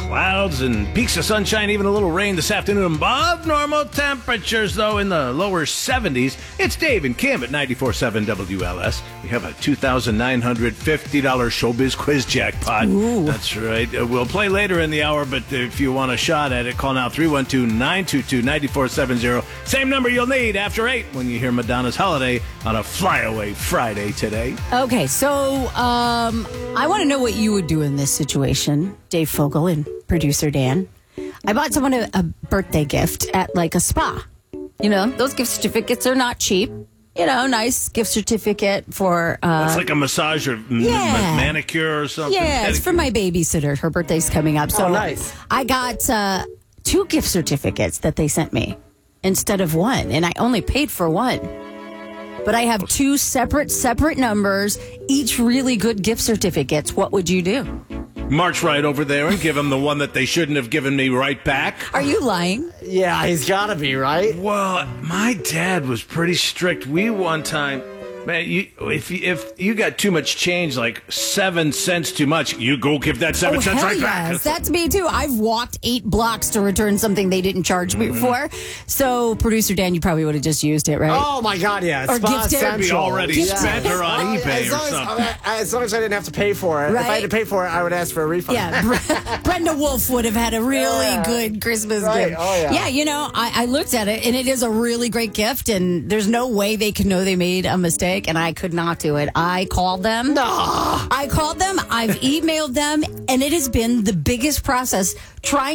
clouds and peaks of sunshine, even a little rain this afternoon. Above normal temperatures, though, in the lower 70s. It's Dave and Kim at 94.7 WLS. We have a $2,950 Showbiz Quiz jackpot. Ooh. That's right. We'll play later in the hour, but if you want a shot at it, call now 312-922-9470. Same number you'll need after 8 when you hear Madonna's Holiday on a Flyaway Friday today. Okay, so I want to know what you would do in this situation, Dave Fogel and producer Dan. I bought someone a birthday gift at like a spa. You know, those gift certificates are not cheap. You know, nice gift certificate for... It's like a massage or manicure or something. Yeah, it's for my babysitter. Her birthday's coming up. So nice. I got 2 gift certificates that they sent me instead of one. And I only paid for one. But I have 2 separate numbers, each really good gift certificates. What would you do? March right over there and give them the one that they shouldn't have given me right back. Are you lying? Yeah, he's got to be, right? Well, my dad was pretty strict. We one time, man, if you got too much change, like 7 cents too much, you go give that 7 cents hell right back. yes. That's me too. I've walked 8 blocks to return something they didn't charge me for. So, producer Dan, you probably would have just used it, right? Oh, my God, yeah. Or Spa gifted. Central. Be already Gift spent her on eBay or something. As long as I didn't have to pay for it. If I had to pay for it, I would ask for a refund. Yeah, Brenda Wolf would have had a really good Christmas Right. gift. Oh, yeah. Yeah, you know, I looked at it, and it is a really great gift, and there's no way they could know they made a mistake, and I could not do it. I called them. No. I called them. I've emailed them, and it has been the biggest process trying